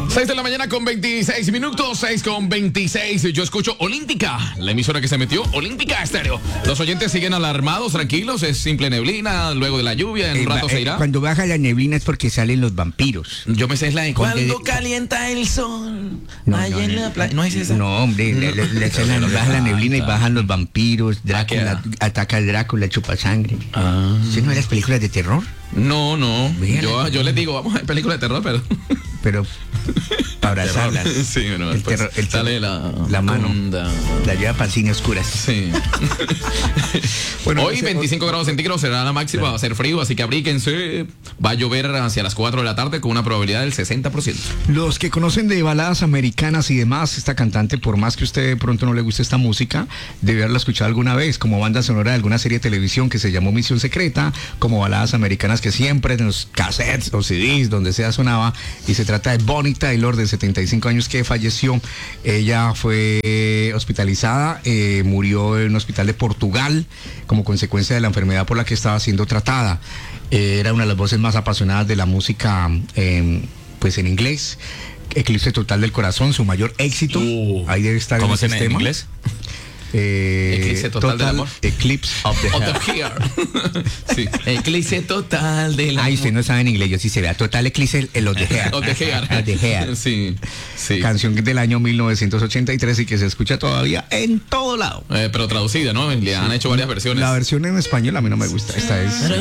6 de la mañana con 26 minutos, 6 con 26. Yo escucho Olímpica, la emisora que se metió, Olímpica Estéreo. Los oyentes siguen alarmados, tranquilos, es simple neblina, luego de la lluvia, en un rato se irá. Cuando baja la neblina es porque salen los vampiros. Yo me sé es la de cuando calienta el sol. En la playa. ¿No es esa? No, hombre, baja la neblina y bajan los vampiros, Drácula, ataca al Drácula, chupa sangre. ¿Sí no ves las películas de terror? No. Yo les digo, vamos a ver películas de terror, pero para abrazarlas. Sí, bueno, el terror, sale la mano, la lleva para el cine oscuras. Sí. Bueno, hoy 25 grados centígrados será la máxima, va a ser frío, así que abríquense. Va a llover hacia las 4 de la tarde con una probabilidad del 60%. Los que conocen de baladas americanas y demás, esta cantante, por más que a usted de pronto no le guste esta música, debe haberla escuchado alguna vez como banda sonora de alguna serie de televisión que se llamó Misión Secreta, como baladas americanas que siempre en los cassettes o CDs, donde sea sonaba, y se trata de Bonnie Tyler, de 75 años, que falleció. Ella fue hospitalizada, murió en un hospital de Portugal como consecuencia de la enfermedad por la que estaba siendo tratada. Era una de las voces más apasionadas de la música pues en inglés. Eclipse Total del Corazón, su mayor éxito. Ahí debe estar. ¿Cómo se llama en inglés? Eclipse total del amor. Eclipse of the Heart. Sí. Eclipse total del amor. Ay, usted no sabe en inglés, yo sí se vea. Total Eclipse of the Heart. Of the Heart. Sí. Canción del año 1983 y que se escucha todavía en todo lado. Pero traducida, ¿no? Le han hecho varias versiones. La versión en español a mí no me gusta. Esta es